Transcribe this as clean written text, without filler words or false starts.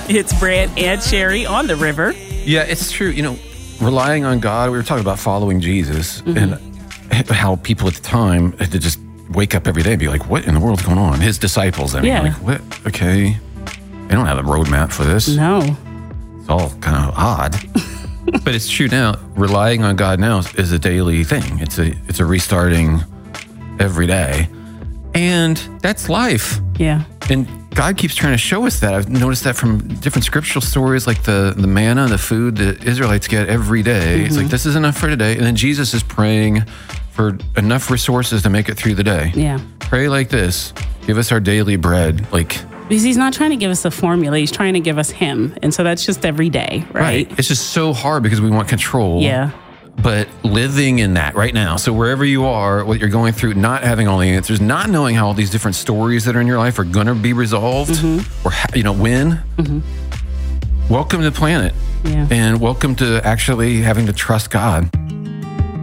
It's Brant and Sherry on the river. Yeah, it's true. Relying on God, we were talking about following Jesus and how people at the time had to just wake up every day and be like, what in the world's going on? His disciples, like, what? Okay. They don't have a roadmap for this. No. It's all kind of odd. But it's true now. Relying on God now is a daily thing. It's a restarting every day. And that's life. Yeah. And God keeps trying to show us that. I've noticed that from different scriptural stories, like the manna, the food that Israelites get every day. It's like, this is enough for today. And then Jesus is praying for enough resources to make it through the day. Yeah. Pray like this. Give us our daily bread. Because he's not trying to give us a formula. He's trying to give us him. And so that's just every day, right? It's just so hard because we want control. Yeah. But living in that right now. So wherever you are, what you're going through, not having all the answers, not knowing how all these different stories that are in your life are going to be resolved or, when. Welcome to the planet. Yeah. And welcome to actually having to trust God.